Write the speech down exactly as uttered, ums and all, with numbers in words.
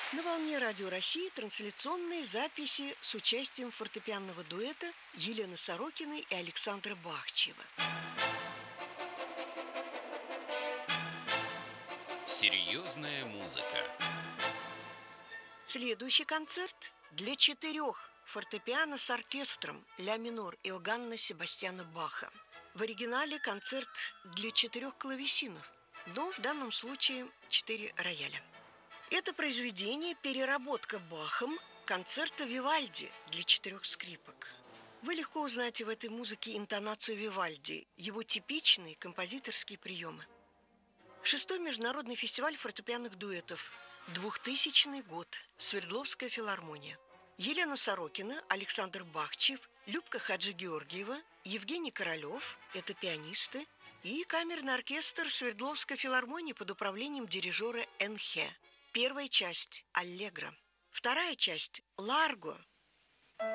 На волне Радио России трансляционные записи с участием фортепианного дуэта Елены Сорокиной и Александра Бахчева. Серьезная музыка. Следующий концерт для четырех фортепиано с оркестром ля минор Иоганна Себастьяна Баха. В оригинале концерт для четырех клавесинов, но в данном случае четыре рояля. Это произведение – переработка Бахом концерта Вивальди для четырех скрипок. Вы легко узнаете в этой музыке интонацию Вивальди, его типичные композиторские приемы. Шестой международный фестиваль фортепианных дуэтов, двухтысячный год, Свердловская филармония. Елена Сорокина, Александр Бахчев, Любка Хаджи-Георгиева, Евгений Королев – это пианисты, и камерный оркестр Свердловской филармонии под управлением дирижера Энхе. Первая часть – аллегро. Вторая часть – ларго